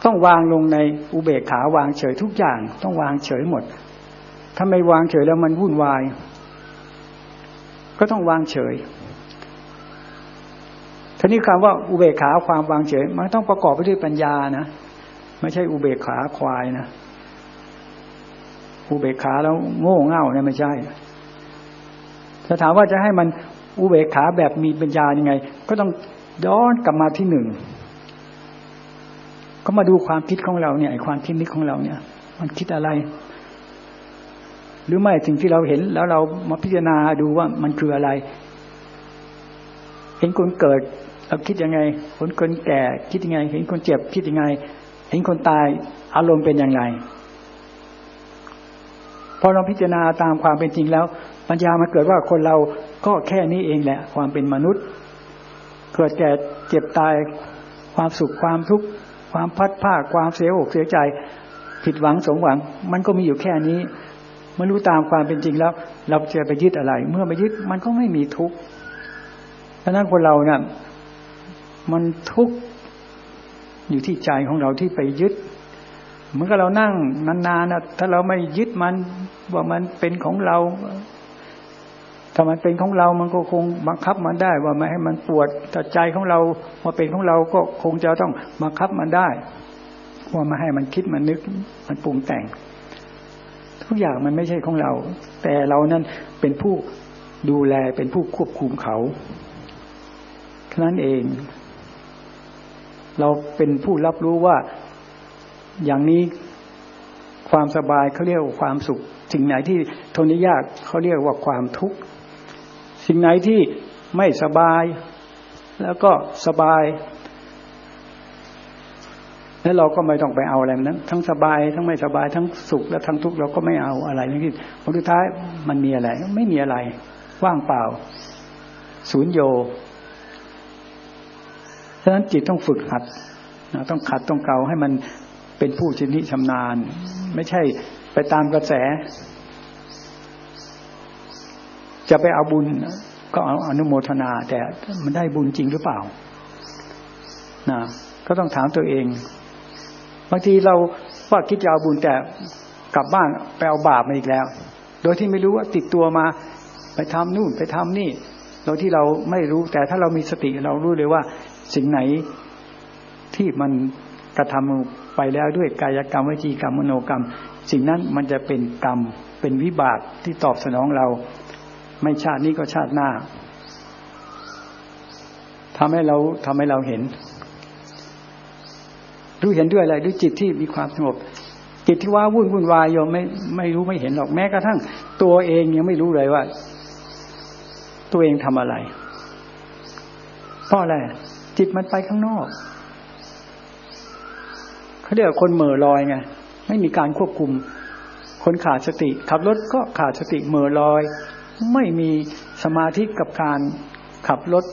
ต้องวางลงในอุเบกขาวางเฉยทุกอย่างต้องวางเฉยหมดถ้าไม่วางเฉยแล้วมันวุ่นวายก็ต้องวางเฉยทีนี้คำว่าอุเบกขาความวางเฉยมันต้องประกอบไปด้วยปัญญานะไม่ใช่อุเบกขาควายนะอุเบกขาแล้วโง่เง่าเนี่ยไม่ใช่ถ้าถามว่าจะให้มันอุเบกขาแบบมีปัญญายังไงก็ต้องย้อนกลับมาที่หนึ่งก็มาดูความคิดของเราเนี่ยไอ้ความคิดนี้ของเราเนี่ยมันคิดอะไรหรือไม่สิ่งที่เราเห็นแล้วเรามาพิจารณาดูว่ามันคืออะไรเห็นคนเกิดเราคิดยังไงเห็นคนแก่คิดยังไงเห็นคนเจ็บคิดยังไงเห็นคนตายอารมณ์เป็นอย่างไรพอเราพิจารณาตามความเป็นจริงแล้วปัญญามันเกิดว่าคนเราก็แค่นี้เองแหละความเป็นมนุษย์เกิดแก่เจ็บตายความสุขความทุกข์ความพัดภาคความเสียอกเสียใจผิดหวังสมหวังมันก็มีอยู่แค่นี้เมื่อรู้ตามความเป็นจริงแล้วเราจะไปยึดอะไรเมื่อไปยึดมันก็ไม่มีทุกข์ฉะนั้นคนเราเนี่ยมันทุกข์อยู่ที่ใจของเราที่ไปยึดเหมือนกับเรานั่งนานๆนะถ้าเราไม่ยึดมันว่ามันเป็นของเราถ้ามันเป็นของเรามันก็คงบังคับมันได้ว่าไม่ให้มันปวดแต่ใจของเราพอเป็นของเราก็คงจะต้องบังคับมันได้ว่าไม่ให้มันคิดมันนึกมันปรุงแต่งทุกอย่างมันไม่ใช่ของเราแต่เรานั้นเป็นผู้ดูแลเป็นผู้ควบคุมเขาแค่นั้นเองเราเป็นผู้รับรู้ว่าอย่างนี้ความสบายเขาเรียกว่าความสุขสิ่งไหนที่ทนได้ยากเขาเรียกว่าความทุกข์สิ่งไหนที่ไม่สบายแล้วก็สบายแล้วเราก็ไม่ต้องไปเอาอะไรนั้นทั้งสบายทั้งไม่สบายทั้งสุขและทั้งทุกข์เราก็ไม่เอาอะไรทั้งสิ้นผลสุดท้ายมันมีอะไรไม่มีอะไรว่างเปล่าศูนย์โยฉะนั้นจิตต้องฝึกหัดนะต้องขัดต้องเกาให้มันเป็นผู้ชำนิชำนาญไม่ใช่ไปตามกระแสจะไปเอาบุญก็เอาอนุโมทนาแต่มันได้บุญจริงหรือเปล่านะก็ต้องถามตัวเองบางทีเราว่าคิดจะเอาบุญแต่กลับบ้านไปเอาบาปมาอีกแล้วโดยที่ไม่รู้ว่าติดตัวมาไปทำนู่นไปทำนี่โดยที่เราไม่รู้แต่ถ้าเรามีสติเรารู้เลยว่าสิ่งไหนที่มันกระทำไปแล้วด้วยกายกรรมวจีกรรมมโนกรรมสิ่งนั้นมันจะเป็นกรรมเป็นวิบากที่ตอบสนองเราไม่ชาตินี้ก็ชาติหน้าทำให้เราเห็นรู้เห็นด้วยอะไรด้วยจิตที่มีความสงบจิตที่ว่าวุ่นวายโยมไม่รู้ไม่เห็นหรอกแม้กระทั่งตัวเองยังไม่รู้เลยว่าตัวเองทำอะไรเพราะอะไรจิตมันไปข้างนอกเขาเรียกคนเหม่อลอยไงไม่มีการควบคุมคนขาดสติขับรถก็ขาดสติเหม่อลอยไม่มีสมาธิกับการขับรถ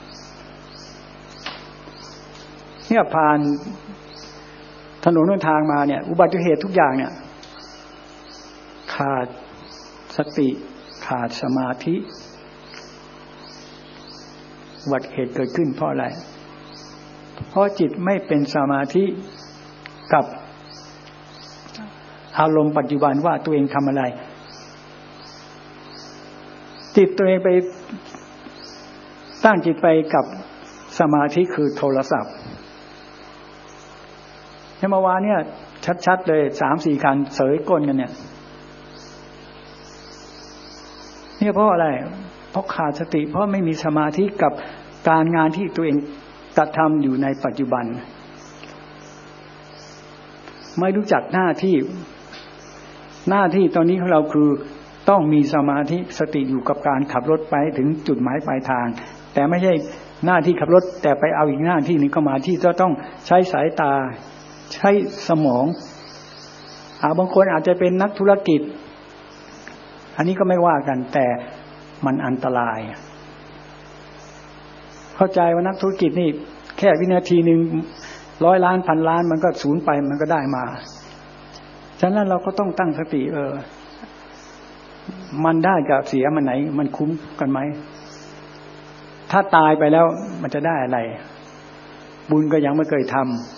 เนี่ยผ่านถนนหนทางมาเนี่ยอุบัติเหตุทุกอย่างเนี่ยขาดสติขาดสมาธิอุบัติเหตุเกิดขึ้นเพราะอะไรเพราะจิตไม่เป็นสมาธิกับอารมณ์ปัจจุบันว่าตัวเองทำอะไรจิตตัวเองไปตั้งจิตไปกับสมาธิคือโทรศัพท์เมื่อวานเนี่ยชัดๆเลย 3-4 คันเสยก้นกันเนี่ยเพราะอะไรเพราะขาดสติเพราะไม่มีสมาธิกับการงานที่ตัวเองกระทำอยู่ในปัจจุบันไม่รู้จักหน้าที่ตอนนี้ของเราคือต้องมีสมาธิสติอยู่กับการขับรถไปถึงจุดหมายปลายทางแต่ไม่ใช่หน้าที่ขับรถแต่ไปเอาอีกหน้าที่นึงเข้ามาที่จะต้องใช้สายตาใช้สมองบางคนอาจจะเป็นนักธุรกิจอันนี้ก็ไม่ว่ากันแต่มันอันตรายเข้าใจว่านักธุรกิจนี่แค่วินาทีนึง100 ล้านพันล้านมันก็สูญไปมันก็ได้มาฉะนั้นเราก็ต้องตั้งสติมันได้กับเสียมันไหนมันคุ้มกันไหมถ้าตายไปแล้วมันจะได้อะไรบุญก็ยังไม่เคยทำ